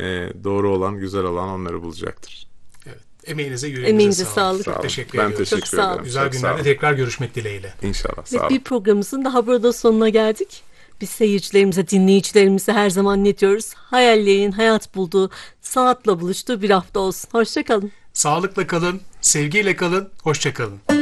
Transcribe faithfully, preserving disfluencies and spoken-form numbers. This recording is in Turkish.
e, doğru olan, güzel olan onları bulacaktır. Evet. Emeğinize, yüreğinize Emeğinize sağlık. sağlık. Çok Sağ olun. teşekkür Ben ediyoruz. teşekkür Çok sağ olun. ederim. Güzel Çok sağ günlerde olun. tekrar görüşmek dileğiyle. İnşallah. Sağ Ve olun. bir programımızın daha burada sonuna geldik. Biz seyircilerimize, dinleyicilerimize her zaman ne diyoruz? Hayallerin hayat bulduğu, sanatla buluştuğu bir hafta olsun. Hoşça kalın. Sağlıkla kalın, sevgiyle kalın, hoşça kalın.